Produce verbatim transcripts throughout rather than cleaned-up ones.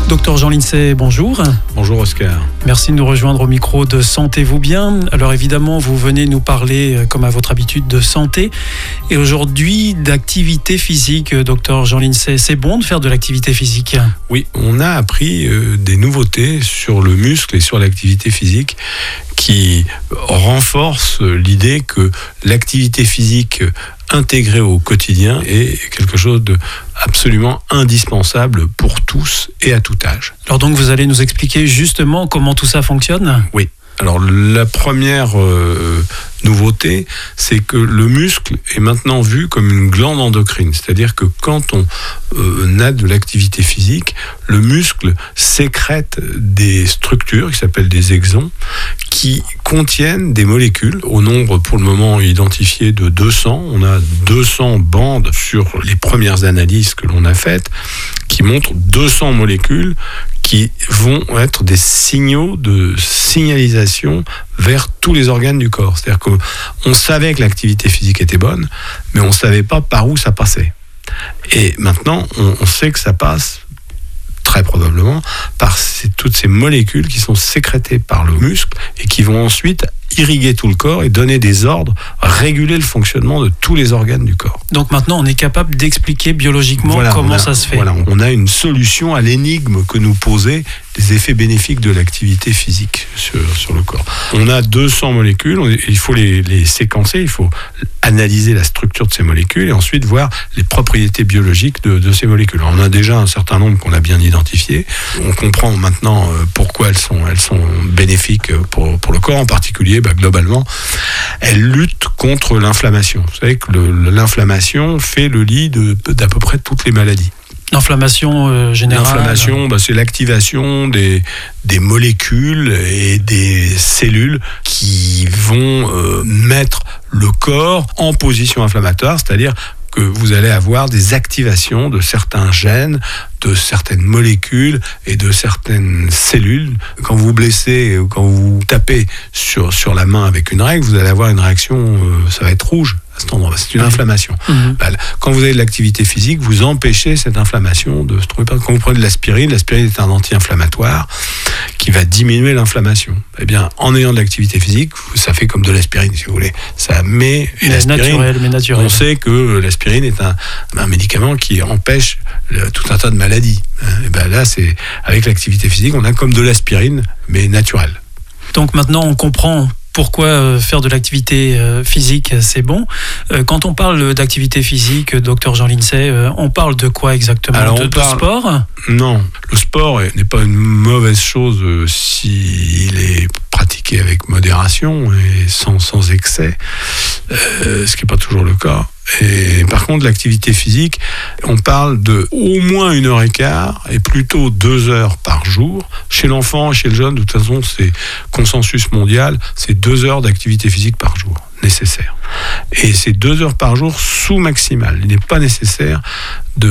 Docteur Jean Lincey, bonjour. Bonjour Oscar. Merci de nous rejoindre au micro de Sentez-vous bien. Alors évidemment, vous venez nous parler, comme à votre habitude, de santé. Et aujourd'hui, d'activité physique. Docteur Jean Lincey, c'est bon de faire de l'activité physique? Oui, on a appris euh, des nouveautés sur le muscle et sur l'activité physique qui renforcent l'idée que l'activité physique intégrée au quotidien est quelque chose de absolument indispensable pour tous et à tout âge. Alors donc vous allez nous expliquer justement comment tout ça fonctionne? Oui. Alors la première euh, nouveauté, c'est que le muscle est maintenant vu comme une glande endocrine. C'est-à-dire que quand on euh, a de l'activité physique, le muscle sécrète des structures qui s'appellent des exons, qui contiennent des molécules, au nombre pour le moment identifié de deux cents. On a deux cents bandes sur les premières analyses que l'on a faites, qui montrent deux cents molécules qui vont être des signaux de signalisation vers tous les organes du corps. C'est-à-dire qu'on savait que l'activité physique était bonne, mais on ne savait pas par où ça passait. Et maintenant, on, on sait que ça passe très probablement par ces, toutes ces molécules qui sont sécrétées par le muscle et qui vont ensuite irriguer tout le corps et donner des ordres, réguler le fonctionnement de tous les organes du corps. Donc maintenant, on est capable d'expliquer biologiquement voilà, comment a, ça se fait. Voilà, on a une solution à l'énigme que nous posaient les effets bénéfiques de l'activité physique sur, sur le corps. On a deux cents molécules, on, il faut les, les séquencer, il faut analyser la structure de ces molécules et ensuite voir les propriétés biologiques de, de ces molécules. Alors, on a déjà un certain nombre qu'on a bien identifié. On comprend maintenant pourquoi elles sont, elles sont bénéfiques pour, pour le corps, en particulier bah, globalement, elles luttent contre l'inflammation. Vous savez que le, l'inflammation fait le lit de, d'à peu près toutes les maladies. L'inflammation euh, générale. L'inflammation, bah, c'est l'activation des, des molécules et des cellules qui vont euh, mettre le corps en position inflammatoire, c'est-à-dire que vous allez avoir des activations de certains gènes, de certaines molécules et de certaines cellules. Quand vous blessez ou quand vous tapez sur, sur la main avec une règle, vous allez avoir une réaction, euh, ça va être rouge à cet endroit. C'est une inflammation. Mmh. Quand vous avez de l'activité physique, vous empêchez cette inflammation de se trouver. Quand vous prenez de l'aspirine, l'aspirine est un anti-inflammatoire qui va diminuer l'inflammation. Eh bien, en ayant de l'activité physique, ça fait comme de l'aspirine, si vous voulez. Ça met mais l'aspirine, naturel, mais naturel. On sait que l'aspirine est un, un médicament qui empêche le, tout un tas de maladies. Et ben là, c'est avec l'activité physique, on a comme de l'aspirine, mais naturelle. Donc maintenant, on comprend pourquoi faire de l'activité physique, c'est bon. Quand on parle d'activité physique, docteur Jean Lincey, on parle de quoi exactement? Alors, de, parle... de sport? Non, le sport n'est pas une mauvaise chose s'il est pratiqué avec modération et sans, sans excès, euh, ce qui n'est pas toujours le cas. Et par contre, l'activité physique, on parle de au moins une heure et quart et plutôt deux heures par jour. Chez l'enfant et chez le jeune, de toute façon, c'est consensus mondial, c'est deux heures d'activité physique par jour nécessaire. Et c'est deux heures par jour sous maximal. Il n'est pas nécessaire de,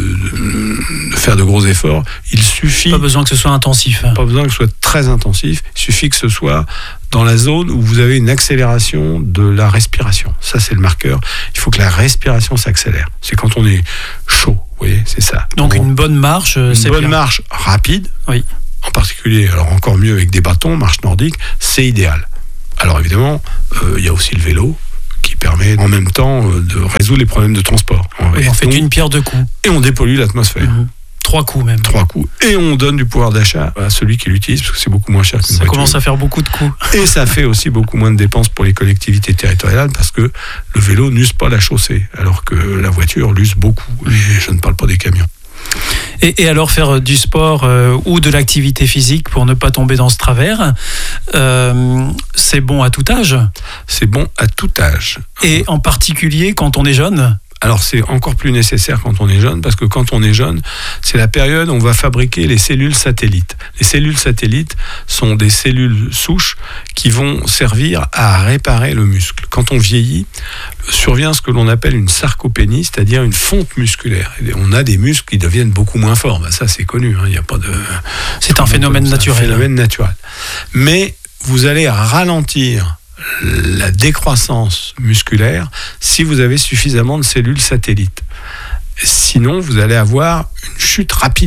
de, de faire de gros efforts. Il suffit. Pas besoin que ce soit intensif. Pas besoin que ce soit très intensif. Il suffit que ce soit dans la zone où vous avez une accélération de la respiration. Ça, c'est le marqueur. Il faut que la respiration s'accélère. C'est quand on est chaud, vous voyez, c'est ça. Donc on, une bonne marche, une c'est bonne bien. marche rapide. Oui. En particulier, alors encore mieux avec des bâtons, marche nordique, c'est idéal. Alors évidemment, il euh, y a aussi le vélo qui permet en même temps euh, de résoudre les problèmes de transport. Et on fait une pierre deux coups. Et on dépollue l'atmosphère. Mmh. Trois coups même. Trois coups. Et on donne du pouvoir d'achat à celui qui l'utilise, parce que c'est beaucoup moins cher qu'une ça voiture. Ça commence à faire beaucoup de coups. Et ça fait aussi beaucoup moins de dépenses pour les collectivités territoriales, parce que le vélo n'use pas la chaussée, alors que la voiture l'use beaucoup. Et je ne parle pas des camions. Et, et alors faire du sport euh, ou de l'activité physique pour ne pas tomber dans ce travers, euh, c'est bon à tout âge? C'est bon à tout âge. Et en particulier quand on est jeune? Alors c'est encore plus nécessaire quand on est jeune, parce que quand on est jeune, c'est la période où on va fabriquer les cellules satellites. Les cellules satellites sont des cellules souches qui vont servir à réparer le muscle. Quand on vieillit, survient ce que l'on appelle une sarcopénie, c'est-à-dire une fonte musculaire. Et on a des muscles qui deviennent beaucoup moins forts. Ben ça, c'est connu. Hein. Il y a pas de. C'est un phénomène naturel. C'est un phénomène naturel. Mais vous allez ralentir la décroissance musculaire si vous avez suffisamment de cellules satellites. Sinon, vous allez avoir une chute rapide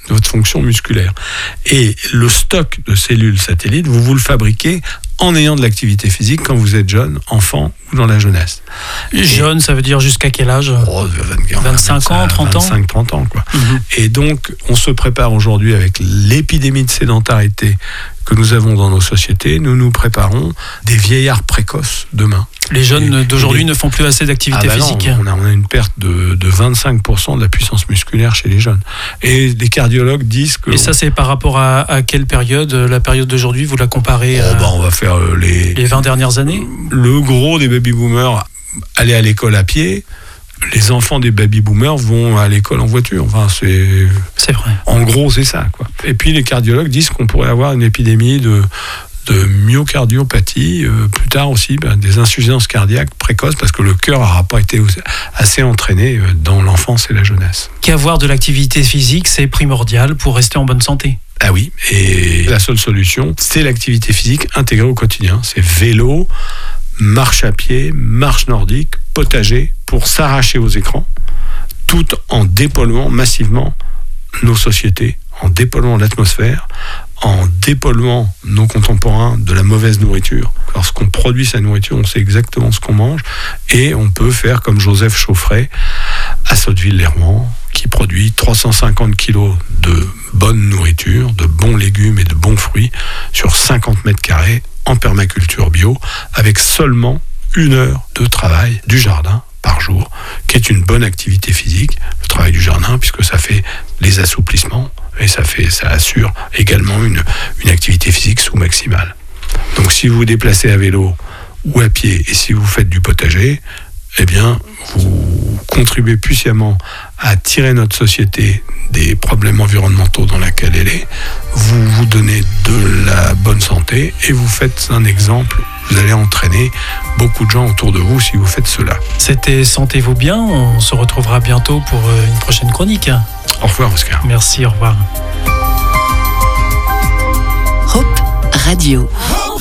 de votre fonction musculaire. Et le stock de cellules satellites, vous vous le fabriquez en ayant de l'activité physique quand vous êtes jeune, enfant ou dans la jeunesse. Jeune, ça veut dire jusqu'à quel âge? oh, vingt, vingt-cinq ans, trente ans vingt-cinq trente ans, quoi. Mm-hmm. Et donc, on se prépare aujourd'hui avec l'épidémie de sédentarité que nous avons dans nos sociétés. Nous nous préparons des vieillards précoces demain. Les jeunes et, d'aujourd'hui et les... ne font plus assez d'activité ah bah physique. Non, on, a, on a une perte de, de vingt-cinq pour cent de la puissance musculaire chez les jeunes. Et les cardiologues disent que... Et ça, c'est par rapport à, à quelle période? La période d'aujourd'hui, vous la comparez oh à... bah on va faire les... les vingt dernières années? Le gros des baby-boomers allaient à l'école à pied. Les enfants des baby-boomers vont à l'école en voiture. Enfin, c'est... C'est vrai. En gros, c'est ça, quoi. Et puis, les cardiologues disent qu'on pourrait avoir une épidémie de... de myocardiopathie, euh, plus tard aussi ben, des insuffisances cardiaques précoces parce que le cœur n'aura pas été assez entraîné dans l'enfance et la jeunesse. Qu'avoir de l'activité physique, c'est primordial pour rester en bonne santé. Ah oui, et la seule solution, c'est l'activité physique intégrée au quotidien. C'est vélo, marche à pied, marche nordique, potager pour s'arracher aux écrans, tout en dépolluant massivement nos sociétés, en dépolluant l'atmosphère, en dépolluant nos contemporains de la mauvaise nourriture. Lorsqu'on produit sa nourriture, on sait exactement ce qu'on mange et on peut faire comme Joseph Chauffret à Sotteville-lès-Rouen, qui produit trois cent cinquante kilos de bonne nourriture, de bons légumes et de bons fruits sur cinquante mètres carrés en permaculture bio, avec seulement une heure de travail du jardin par jour, qui est une bonne activité physique, le travail du jardin, puisque ça fait les assouplissements et ça, fait, ça assure également une, une activité physique sous-maximale. Donc si vous vous déplacez à vélo ou à pied et si vous faites du potager, eh bien, vous contribuez puissamment à tirer notre société des problèmes environnementaux dans lesquels elle est, vous vous donnez de la bonne santé et vous faites un exemple. Vous allez entraîner beaucoup de gens autour de vous si vous faites cela. C'était Sentez-vous bien. On se retrouvera bientôt pour une prochaine chronique. Au revoir, Oscar. Merci, au revoir. Hope Radio.